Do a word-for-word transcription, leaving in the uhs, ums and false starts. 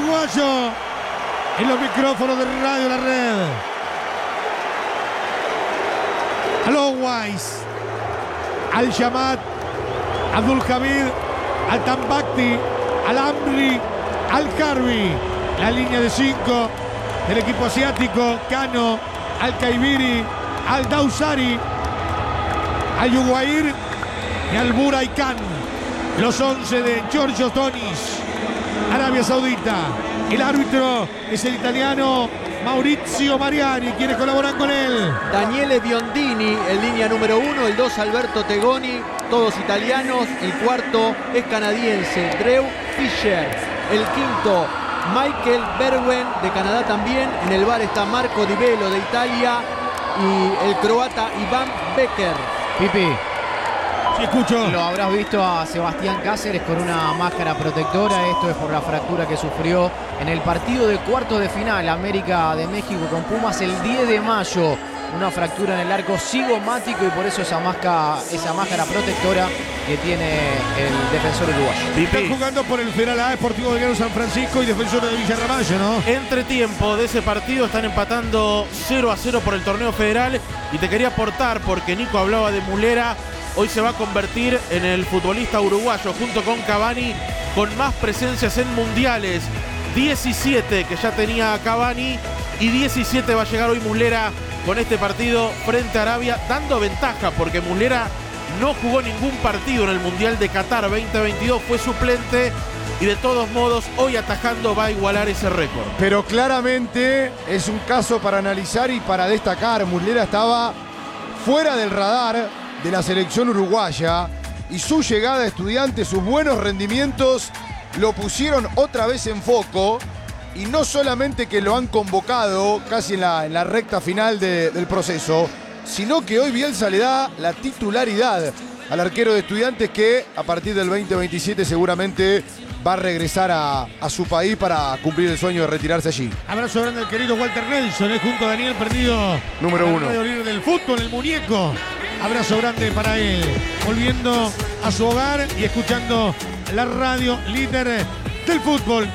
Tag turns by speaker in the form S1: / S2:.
S1: uruguayo en los micrófonos de Radio La Red. Al Owais, al Yamat, Abdul Hamid, al Tambakti, al Amri, al Harbi. La línea de cinco del equipo asiático. Cano, al Kaibiri, al Dausari, al Yuguair y al Buraikan. Los once de Giorgio Tonis, Arabia Saudita. El árbitro es el italiano Maurizio Mariani, quienes colaboran con él.
S2: Daniele Biondini, en línea número uno. El dos, Alberto Tegoni, todos italianos. El cuarto es canadiense, Drew Fischer. El quinto, Michael Berwen, de Canadá también. En el bar está Marco Di Velo, de Italia. Y el croata Iván Becker.
S3: Pipi,
S1: sí, escucho.
S3: lo habrás visto a Sebastián Cáceres con una máscara protectora. Esto es por la fractura que sufrió en el partido de cuartos de final América de México con Pumas el diez de mayo. Una fractura en el arco cigomático y por eso esa máscara, esa máscara protectora que tiene el defensor uruguayo.
S1: Están jugando por el Federal A, Sportivo Belgrano San Francisco y Defensor de Villa Ramallo, ¿no?
S4: Entretiempo de ese partido, están empatando cero a cero por el torneo federal. Y te quería aportar, porque Nico hablaba de Muslera, hoy se va a convertir en el futbolista uruguayo, junto con Cavani, con más presencias en mundiales. diecisiete que ya tenía Cavani y diecisiete va a llegar hoy Muslera con este partido frente a Arabia, dando ventaja porque Muslera no jugó ningún partido en el Mundial de Qatar veinte veintidós, fue suplente y de todos modos hoy atajando va a igualar ese récord.
S5: Pero claramente es un caso para analizar y para destacar. Muslera estaba fuera del radar de la selección uruguaya y su llegada a Estudiantes, sus buenos rendimientos lo pusieron otra vez en foco. Y no solamente que lo han convocado casi en la, en la recta final de, del proceso, sino que hoy Bielsa le da la titularidad al arquero de Estudiantes, que a partir del veinte veintisiete seguramente va a regresar a, a su país para cumplir el sueño de retirarse allí.
S1: Abrazo grande al querido Walter Nelson, ¿eh? Junto a Daniel Perdido.
S5: Número uno.
S1: Radio líder del fútbol, el muñeco. Abrazo grande para él. Volviendo a su hogar y escuchando la radio líder del fútbol.